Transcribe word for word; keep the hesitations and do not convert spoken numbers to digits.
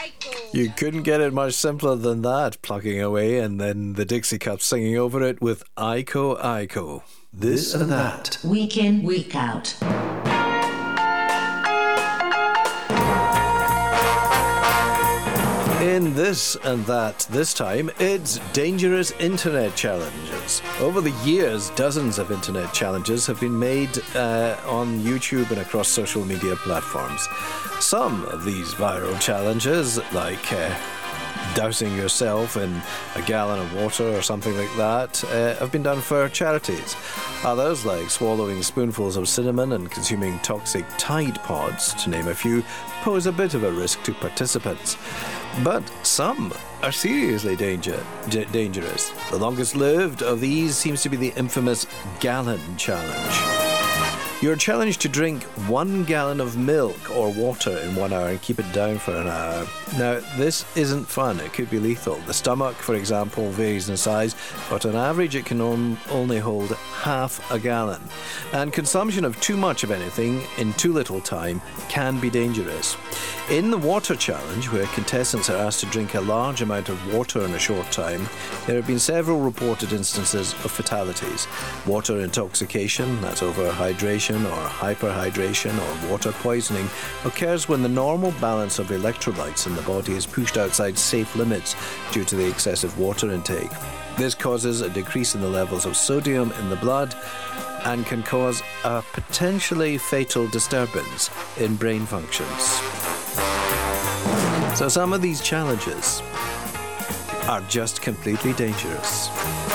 You couldn't get it much simpler than that, plugging away and then the Dixie Cups singing over it with Aiko Aiko. This and that. Week in, week out. In this and that this time, it's Dangerous Internet Challenges. Over the years, dozens of internet challenges have been made uh, on YouTube and across social media platforms. Some of these viral challenges, like uh, dousing yourself in a gallon of water or something like that, uh, have been done for charities. Others, like swallowing spoonfuls of cinnamon and consuming toxic Tide Pods, to name a few, pose a bit of a risk to participants. But some are seriously danger, d- dangerous. The longest lived of these seems to be the infamous Gallon Challenge. You're challenged to drink one gallon of milk or water in one hour and keep it down for an hour. Now, this isn't fun. It could be lethal. The stomach, for example, varies in size, but on average it can on- only hold half a gallon. And consumption of too much of anything in too little time can be dangerous. In the Water Challenge, where contestants are asked to drink a large amount of water in a short time, there have been several reported instances of fatalities. Water intoxication, that's overhydration or hyperhydration or water poisoning, occurs when the normal balance of electrolytes in the body is pushed outside safe limits due to the excessive water intake. This causes a decrease in the levels of sodium in the blood and can cause a potentially fatal disturbance in brain functions. So some of these challenges are just completely dangerous.